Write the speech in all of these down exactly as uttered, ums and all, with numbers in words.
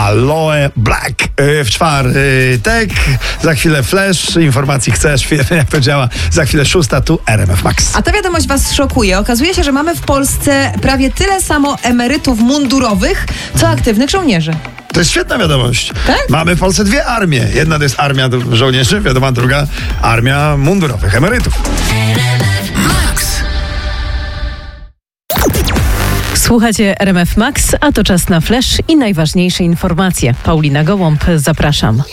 Aloe Black w czwartek. Za chwilę Flash. Informacji chcesz, wiemy jak to działa. Za chwilę szósta, tu R M F Max. A ta wiadomość was szokuje. Okazuje się, że mamy w Polsce prawie tyle samo emerytów mundurowych, co aktywnych żołnierzy. To jest świetna wiadomość. Tak? Mamy w Polsce dwie armie. Jedna to jest armia żołnierzy, wiadomo, druga armia mundurowych emerytów. Słuchacie R M F Max, a to czas na Flash i najważniejsze informacje. Paulina Gołąb, zapraszam.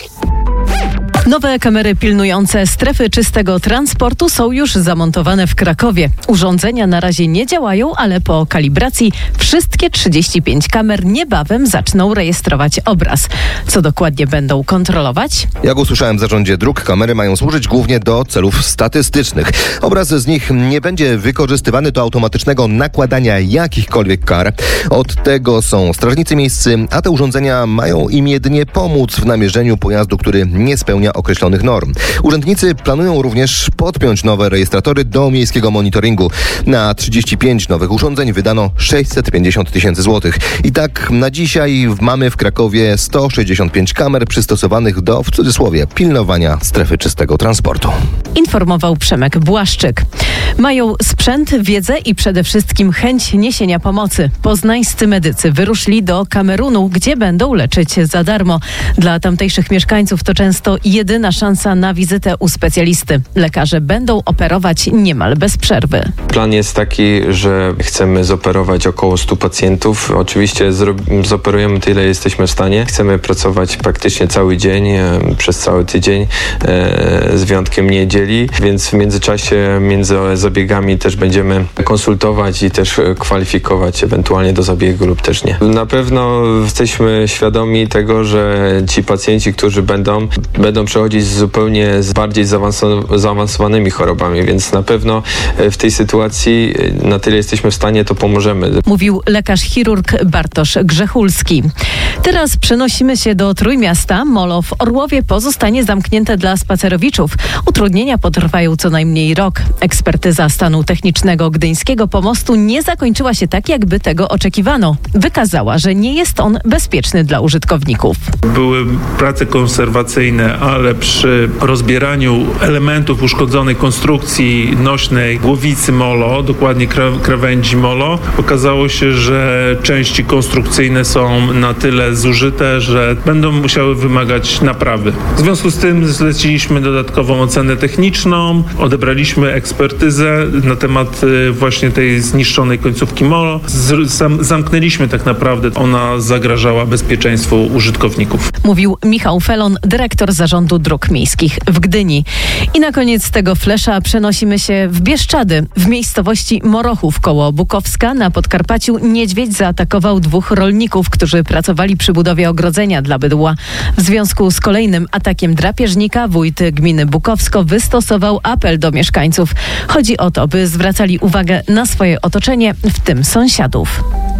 Nowe kamery pilnujące strefy czystego transportu są już zamontowane w Krakowie. Urządzenia na razie nie działają, ale po kalibracji wszystkie trzydzieści pięć kamer niebawem zaczną rejestrować obraz. Co dokładnie będą kontrolować? Jak usłyszałem w zarządzie dróg, kamery mają służyć głównie do celów statystycznych. Obraz z nich nie będzie wykorzystywany do automatycznego nakładania jakichkolwiek kar. Od tego są strażnicy miejscy, a te urządzenia mają im jedynie pomóc w namierzeniu pojazdu, który nie spełnia określonych norm. Urzędnicy planują również podpiąć nowe rejestratory do miejskiego monitoringu. Na trzydzieści pięć nowych urządzeń wydano sześćset pięćdziesiąt tysięcy złotych. I tak na dzisiaj mamy w Krakowie sto sześćdziesiąt pięć kamer przystosowanych do, w cudzysłowie, pilnowania strefy czystego transportu. Informował Przemek Błaszczyk. Mają sprzęt, wiedzę i przede wszystkim chęć niesienia pomocy. Poznańscy medycy wyruszyli do Kamerunu, gdzie będą leczyć za darmo. Dla tamtejszych mieszkańców to często jedyna szansa na wizytę u specjalisty. Lekarze będą operować niemal bez przerwy. Plan jest taki, że chcemy zoperować około stu pacjentów. Oczywiście zro- zoperujemy tyle, jesteśmy w stanie. Chcemy pracować praktycznie cały dzień, e, przez cały tydzień, e, z wyjątkiem niedzieli, więc w międzyczasie między zabiegami też będziemy konsultować i też kwalifikować ewentualnie do zabiegu lub też nie. Na pewno jesteśmy świadomi tego, że ci pacjenci, którzy będą, będą przechodzić z zupełnie z bardziej zaawansow- zaawansowanymi chorobami, więc na pewno w tej sytuacji na tyle jesteśmy w stanie, to pomożemy. Mówił lekarz chirurg Bartosz Grzechulski. Teraz przenosimy się do Trójmiasta. Molo w Orłowie pozostanie zamknięte dla spacerowiczów. Utrudnienia potrwają co najmniej rok. Ekspertyza stanu technicznego gdyńskiego pomostu nie zakończyła się tak, jakby tego oczekiwano. Wykazała, że nie jest on bezpieczny dla użytkowników. Były prace konserwacyjne, ale przy rozbieraniu elementów uszkodzonej konstrukcji nośnej głowicy molo, dokładnie krawędzi molo, okazało się, że części konstrukcyjne są na tyle zużyte, że będą musiały wymagać naprawy. W związku z tym zleciliśmy dodatkową ocenę techniczną, odebraliśmy ekspertyzę na temat właśnie tej zniszczonej końcówki molo. Z- zamknęliśmy tak naprawdę, ona zagrażała bezpieczeństwu użytkowników. Mówił Michał Felon, dyrektor Zarządu Dróg Miejskich w Gdyni. I na koniec tego flesza przenosimy się w Bieszczady. W miejscowości Morochów koło Bukowska na Podkarpaciu niedźwiedź zaatakował dwóch rolników, którzy pracowali przy budowie ogrodzenia dla bydła. W związku z kolejnym atakiem drapieżnika wójt gminy Bukowsko wystosował apel do mieszkańców. Chodzi o to, by zwracali uwagę na swoje otoczenie, w tym sąsiadów.